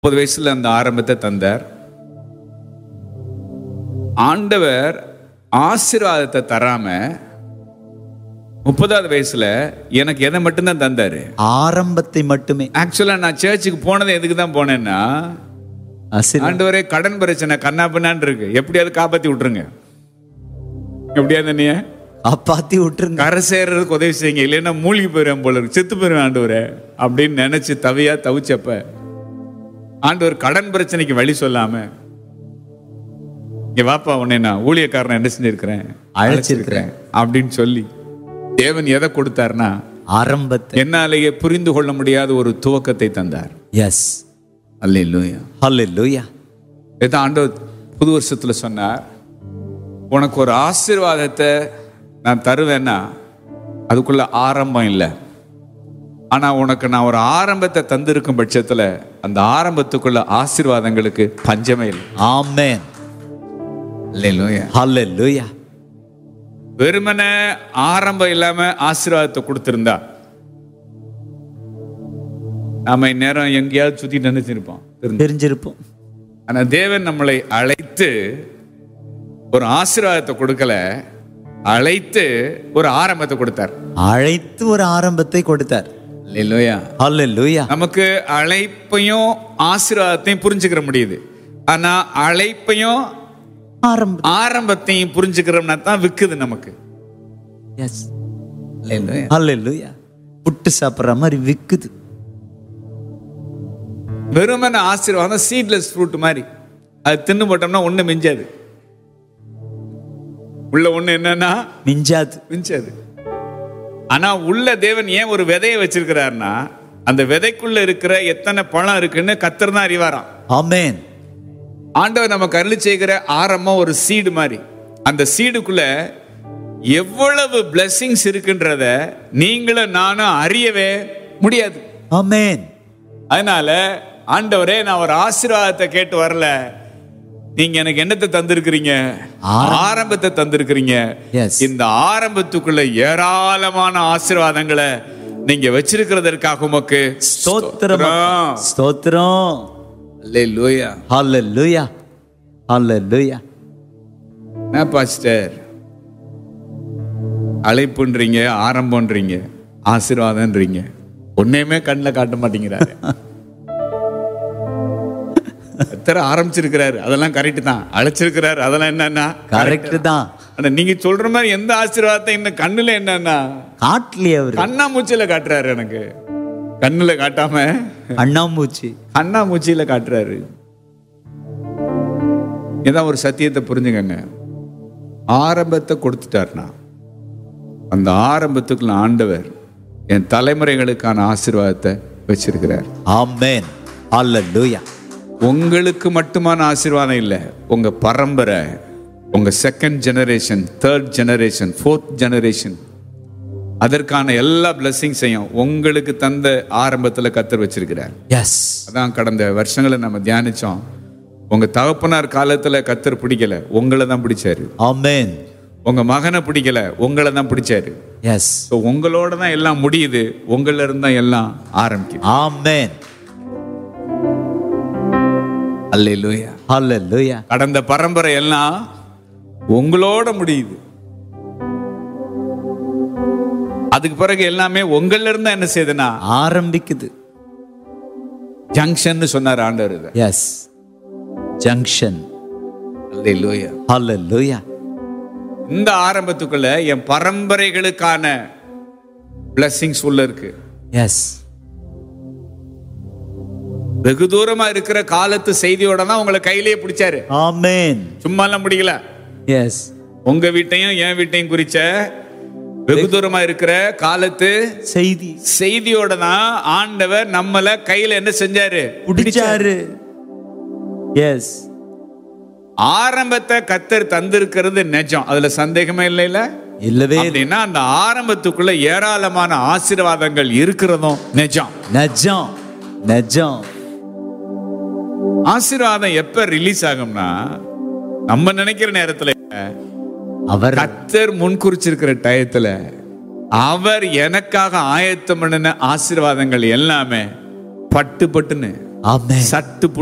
30 வயசுல அந்த ஆரம்பத்தை தந்தார். ஆண்டவர் ஆசீர்வாதத்தை தராம 30வது வயசுல எனக்கு எதை மட்டும்தான் தந்தாரு? ஆரம்பத்தை மட்டுமே. ஆக்சுவலா நான் சர்ச்சுக்கு போனது எதுக்கு தான் போனேன்னா, ஆண்டவரே கடன் பிரச்சனை கண்ணா பின்னான்னு இருக்கு, எப்படியாவது காப்பாத்தி விட்டுருங்க, எப்படியாவது நீ காப்பாத்தி விட்டுருங்க, கரை சேர்றதுக்கு உதவி செய்யுங்க, இல்லைன்னா மூழ்கி போயிடுவேன் போல இருக்கு, செத்து போயிருவேன் ஆண்டவரே அப்படின்னு நினைச்சு தவிச்சப்ப ஆண்டவர் கடன் பிரச்சனைக்கு வழி சொல்லாம, இங்க வாப்பா உன்னை நான் ஊழியக்காரனை என்ன செஞ்சிருக்கிறேன், அழைச்சிருக்கிறேன் அப்படின்னு சொல்லி தேவன் எதை கொடுத்தார்னா, ஆரம்பத்தை, என்னாலேயே புரிந்து கொள்ள முடியாத ஒரு துவக்கத்தை தந்தார். எஸ், அல்லேலூயா, ஹல்லேலூயா. இதான் ஆண்டவர் புது வருஷத்துல சொன்னார், உனக்கு ஒரு ஆசீர்வாதத்தை நான் தருவேன்னா அதுக்குள்ள ஆரம்பம் இல்லை, ஆனா உனக்கு நான் ஒரு ஆரம்பத்தை தந்திருக்கும் பட்சத்துல அந்த ஆரம்பத்துக்குள்ள ஆசீர்வாதங்களுக்கு பஞ்சமே இல்லை. ஆமென், அல்லேலூயா, ஹல்லேலூயா. வெறுமனே ஆரம்பம் இல்லாம ஆசீர்வாதத்தை கொடுத்திருந்தா நாம இந்நேரம் எங்கேயாவது சுத்திட்டு நினைச்சிருப்போம், தெரிஞ்சிருப்போம். ஆனா தேவன் நம்மளை அழைத்து ஒரு ஆசீர்வாதத்தை கொடுக்கல, அழைத்து ஒரு ஆரம்பத்தை கொடுத்தார். அழைத்து ஒரு ஆரம்பத்தை கொடுத்தார். அல்லேலூயா, ஹல்லேலூயா. நமக்கு அழைப்பையும் ஆசீர்வாதத்தையும் புரிஞ்சுக்கிற முடியுது, ஆனா அழைப்பையும் ஆரம்பத்தையும் புரிஞ்சுக்கிறோம்னா தான் விக்குது நமக்கு. எஸ், ஹல்லேலூயா. புட்டு சாப்பிடுற மாதிரி விக்குது. வெறுமன ஆசீர்வாதம் சீட்லெஸ் ஃப்ரூட் மாதிரி, அது தின்னு போட்டோம்னா ஒண்ணு மிஞ்சாது, உள்ள ஒண்ணு என்னன்னா மிஞ்சாது. ஆனா உள்ள தேவன் ஏன் ஒரு விதையை வச்சிருக்கிறார்னா, அந்த விதைக்குள்ள இருக்கிற எத்தனை பழம் இருக்குன்னு கர்த்தர் தான் அறிவாராம். ஆமென். ஆண்டவர் நமக்கு அருளி செய்கிற ஆரம்பம் ஒரு சீடு மாதிரி, அந்த சீடுக்குள்ள எவ்வளவு பிளெஸிங்ஸ் இருக்குன்றத நீங்களும் நானும் அறியவே முடியாது. ஆமென். அதனால ஆண்டவரே, நான் ஒரு ஆசீர்வாதத்தை கேட்டு வரல, நீங்க எனக்கு என்னத்தை தந்திருக்கிறீங்க? ஆரம்பத்தை தந்திருக்கிறீங்க. இந்த ஆரம்பத்துக்குள்ள ஏராளமான ஆசீர்வாதங்களை நீங்க வச்சிருக்கிறதற்காக உமக்கு ஸ்தோத்திரம், ஸ்தோத்திரம். அல்லேலூயா, ஹல்லேலூயா, ஹல்லேலூயா. பாஸ்டர், அழைப்புன்றீங்க, ஆரம்பம்ன்றீங்க, ஆசீர்வாதம்ன்றீங்க, ஒன்னையுமே கண்ணில் காட்ட மாட்டேங்கிறாரு. எத்தனை ஆரம்பிச்சிருக்கிறாரு, அதெல்லாம் கரெக்ட் தான். அழைச்சிருக்கிறாரு, அதெல்லாம் என்னன்னா கரெக்ட் தான். ஆனா நீங்க சொல்ற மாதிரி எந்த ஆசீர்வாதத்தை இன்னும் கண்ணுல என்னன்னா காட்டலையே, அவரு கண்ணாமூச்சியில காட்டுறாரு. எனக்கு கண்ணுல காட்டாம கண்ணாமூச்சியில காட்டுறாரு. இதான் ஒரு சத்தியத்தை புரிஞ்சுக்கங்க. ஆரம்பத்தை கொடுத்துட்டாருன்னா அந்த ஆரம்பத்துக்குள்ள ஆண்டவர் என் தலைமுறைகளுக்கான ஆசீர்வாதத்தை வச்சிருக்கிறார். ஆமென், ஹல்லேலூயா. உங்களுக்கு மட்டுமான ஆசீர்வாதம் இல்லை, உங்க பரம்பரை, உங்க second generation, third generation, fourth generation, அதற்கான எல்லா பிளெஸிங்ஸையும் உங்களுக்கு தந்த ஆரம்பத்தில் கர்த்தர் வச்சிருக்கிறார். எஸ், அதான் கடந்த வருஷங்களை நம்ம தியானிச்சோம். உங்க தகப்பனார் காலத்துல கர்த்தர் பிடிக்கல, உங்களை தான் பிடிச்சாரு. ஆமென். உங்க மகனை பிடிக்கல, உங்களை தான் பிடிச்சாரு. எஸ், உங்களோட தான் எல்லாம் முடியுது, உங்கள இருந்து தான் எல்லாம் ஆரம்பிக்குது. ஆமென், அல்லேலூயா, ஹல்லேலூயா. கடந்த பரம்பரை எல்லாம் உங்களோட முடியுது, அதுக்கு பிறகு எல்லாமே உங்கள இருந்தா என்ன செய்யுதுன்னா ஆரம்பிக்குது. ஜங்ஷன் சொன்னார் ஆண்டவர். S, junction. அல்லேலூயா, ஹல்லேலூயா. இந்த ஆரம்பத்துக்குள்ள என் பரம்பரைகளுக்கான பிளெஸிங்ஸ் உள்ள இருக்கு. எஸ், வெகு தூரமா இருக்கிற காலத்து செய்தியோட தான் உங்களை கையிலேயே பிடிச்சாரு. ஆமென். சும்மா எல்லாம் முடியல. எஸ், உங்க வீட்டையும் என் வீட்டையும் குறிச்ச வெகு தூரமா இருக்கிற காலத்து செய்தியோட தான் ஆண்டவர் நம்மள கையில என்ன செஞ்சாரு? பிடிச்சாரு. எஸ், ஆரம்பத்தை கர்த்தர் தந்திருக்கிறது நிஜம், அதுல சந்தேகமே இல்லவே அப்படின்னா அந்த ஆரம்பத்துக்குள்ள ஏராளமான ஆசீர்வாதங்கள் இருக்கிறதும் நிஜம். நிஜம், நிஜம். ஆசீர்வாதம் எப்ப ரிலீஸ் ஆகும்னா, நம்ம நினைக்கிற நேரத்துல, அவர் கர்த்தர் முன்குறிச்சிருக்கிற டயத்துல அவர் எனக்காக ஆயத்தம் பண்ணின ஆசீர்வாதங்கள் எல்லாமே பட்டு பட்டுன்னு ஆமென். சட்டு